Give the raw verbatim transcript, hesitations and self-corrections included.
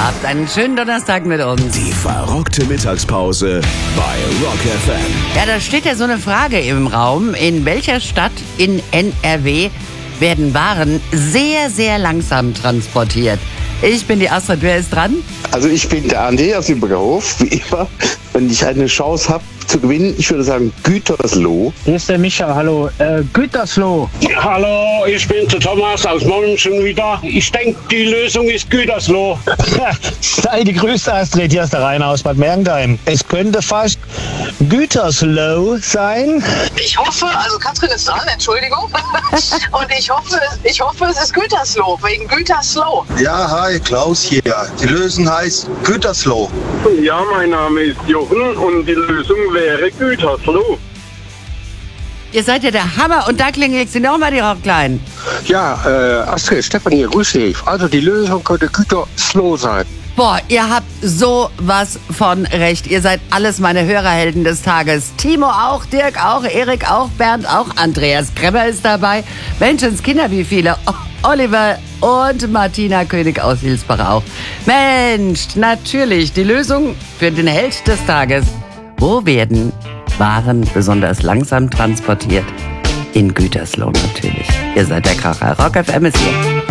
Habt einen schönen Donnerstag mit uns. Die verrockte Mittagspause bei Rock F M. Ja, da steht ja so eine Frage im Raum. In welcher Stadt in N R W werden Waren sehr, sehr langsam transportiert? Ich bin die Astrid, wer ist dran? Also ich bin der Andi aus Übergerhof, wie immer. Wenn ich eine Chance habe zu gewinnen, ich würde sagen Gütersloh. Hier ist der Micha, hallo. Äh, Gütersloh. Hallo, ich bin der Thomas aus München wieder. Ich denke, die Lösung ist Gütersloh. Sei die grüßte Astrid, hier ist der Rainer aus Bad Mergentheim. Es könnte fast Gütersloh sein. Ich hoffe, also Katrin ist dran, Entschuldigung. Und ich hoffe, ich hoffe, es ist Gütersloh, wegen Gütersloh. Ja, hi, Klaus hier. Die Lösung heißt Gütersloh. Ja, mein Name ist Jochen und die Lösung wäre Gütersloh. Ihr seid ja der Hammer und da klingelt sie nochmal die Rocklein. Ja, äh, Astrid, Stefan hier, grüß dich. Also die Lösung könnte Gütersloh sein. Boah, ihr habt sowas von recht. Ihr seid alles meine Hörerhelden des Tages. Timo auch, Dirk auch, Erik auch, Bernd auch, Andreas Kremmer ist dabei. Menschenskinder, wie viele? Oh, Oliver und Martina König aus Hilsbach auch. Mensch, natürlich die Lösung für den Held des Tages. Wo werden Waren besonders langsam transportiert? In Gütersloh natürlich. Ihr seid der Kracher. Rock F M ist hier.